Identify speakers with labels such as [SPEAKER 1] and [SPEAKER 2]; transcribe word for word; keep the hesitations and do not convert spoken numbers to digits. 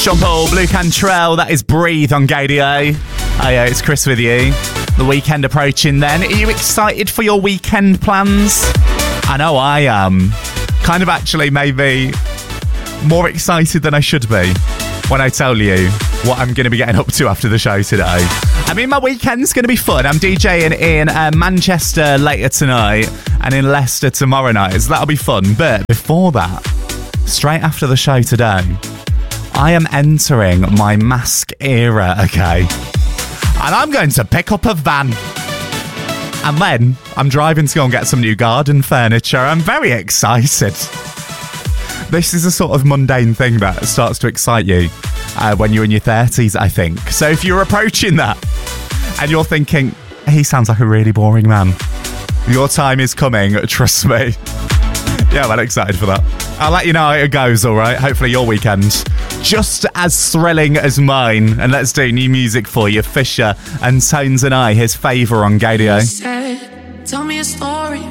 [SPEAKER 1] Sean Paul, Blue Cantrell, that is Breathe on Gadio. Hi, uh, it's Chris with you. The weekend approaching then. Are you excited for your weekend plans? I know I am. Kind of actually maybe more excited than I should be when I tell you what I'm going to be getting up to after the show today. I mean, my weekend's going to be fun. I'm DJing in uh, Manchester later tonight and in Leicester tomorrow night, so that'll be fun. But before that, straight after the show today, I am entering my mask era, okay? And I'm going to pick up a van. And then I'm driving to go and get some new garden furniture. I'm very excited. This is a sort of mundane thing that starts to excite you uh, when you're in your thirties, I think. So if you're approaching that and you're thinking, he sounds like a really boring man, your time is coming, trust me. Yeah, I'm excited for that. I'll let you know how it goes, all right? Hopefully your weekend's just as thrilling as mine. And let's do new music for you. Fisher and Tones and I, his favour on Gadio.
[SPEAKER 2] Said, tell me a story